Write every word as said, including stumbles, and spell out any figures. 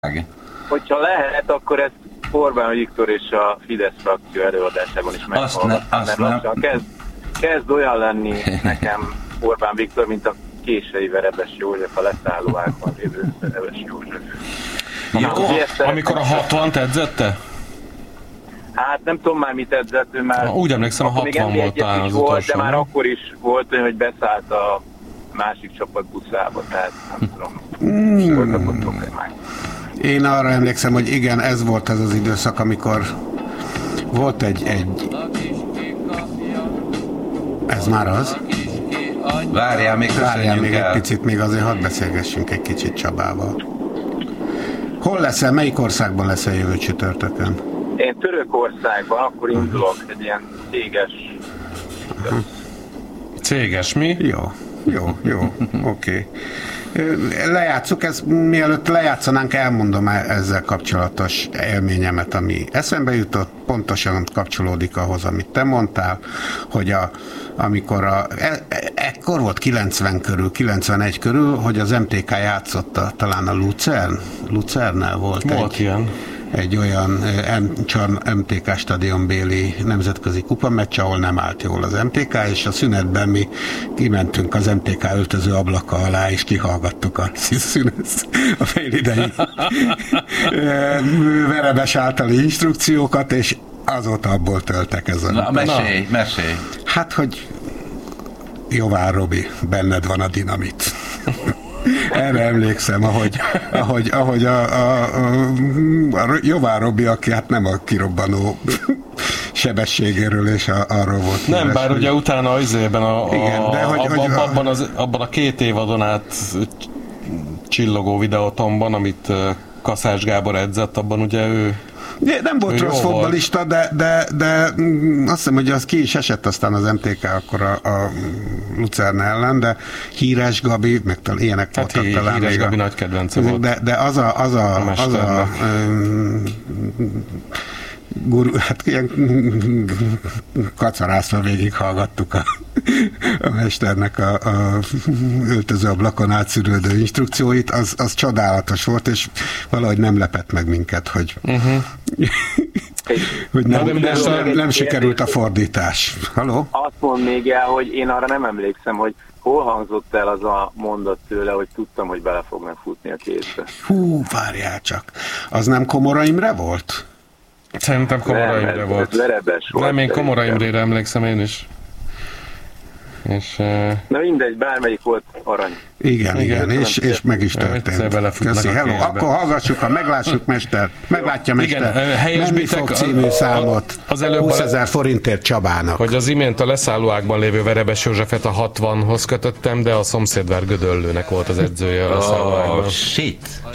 Hogyha lehet, akkor ezt Orbán Viktor és a Fidesz frakció előadásában is meghallgattam, mert lassan kezd, kezd olyan lenni nekem Orbán Viktor, mint a késői Verebes József, a leszállóákban lévő Verebes József. Ja, amikor a hatvant edzette? Hát nem tudom már mit edzett, ő már... Na, úgy emlékszem, a hatvan volt talán az volt, utolsó. de már akkor is volt olyan, hogy beszállt a másik csapat buszába, tehát nem tudom, mm. voltak ott problémák. Én arra emlékszem, hogy igen, ez volt az az időszak, amikor volt egy... egy... Ez már az? Várjál, még Várjál még el. egy picit, még azért hadd beszélgessünk egy kicsit Csabával. Hol leszel, melyik országban leszel jövő csütörtökön? Én Törökországban, akkor indulok egy ilyen céges... Uh-huh. Céges mi? Jó, jó, jó, oké. Okay. Lejátszuk, ezt mielőtt lejátszanánk, elmondom ezzel kapcsolatos élményemet, ami eszembe jutott, pontosan kapcsolódik ahhoz, amit te mondtál, hogy a, amikor a, e, ekkor volt kilencven körül, kilencvenegy körül, hogy az em té ká játszotta, talán a Lucern, Lucernnel volt, volt egy, ilyen. egy olyan em té ká stadionbéli nemzetközi kupameccs, ahol nem állt jól az em té ká, és a szünetben mi kimentünk az em té ká öltöző ablaka alá, és kihallgattuk a szünet, a félidei Verebes általi instrukciókat, és azóta abból töltek ezen. Na, mesélj, mesélj. Hát, hogy jóvá, Robi, benned van a dinamit. Erre emlékszem, ahogy, ahogy, ahogy a, a, a, a Jóvá Robi, aki hát nem a kirobbanó sebességéről, és a, arról volt. Nem, híres, bár hogy... ugye utána az évben a, a, igen, de hogy, abban, hogy a... abban, az, abban a két évadon át csillogó videótomban, amit Kaszás Gábor edzett, abban ugye ő nem volt rossz fotbalista, de, de, de azt hiszem, hogy az ki is esett aztán az em té ká akkor a, a Lucern ellen, de Híres Gabi, meg talán ilyenek hát voltak hí, talán. Híres Gabi a, nagy kedvence volt. De, de az a, az a, a az a um, guru, hát ilyen kacarászva végighallgattuk a, a mesternek a, a öltözőablakon átszűrődő instrukcióit, az, az csodálatos volt, és valahogy nem lepett meg minket, hogy, uh-huh. hogy nem, nem, nem, nem, nem sikerült a fordítás. Halló? Azt mond még el, hogy én arra nem emlékszem, hogy hol hangzott el az a mondat tőle, hogy tudtam, hogy bele fognak futni a kézbe. Hú, várjál csak. Az nem Komora Imre volt? Szerintem Komora Imre volt. volt. Nem, én Komora Imrére emlékszem én is. És, uh... Na mindegy, bármelyik volt arany. Igen, igen, igen és, és meg is történt. Köszi, hello, akkor hallgassuk, ha meglássuk, mester, meglátja, mester, nem mi fog című számot, az húszezer forintért Csabának. Hogy az imént a leszállóákban lévő Verebes Józsefet a hatvanhoz kötöttem, de a szomszédvár Gödöllőnek volt az edzője a leszállóákban. Oh, shit!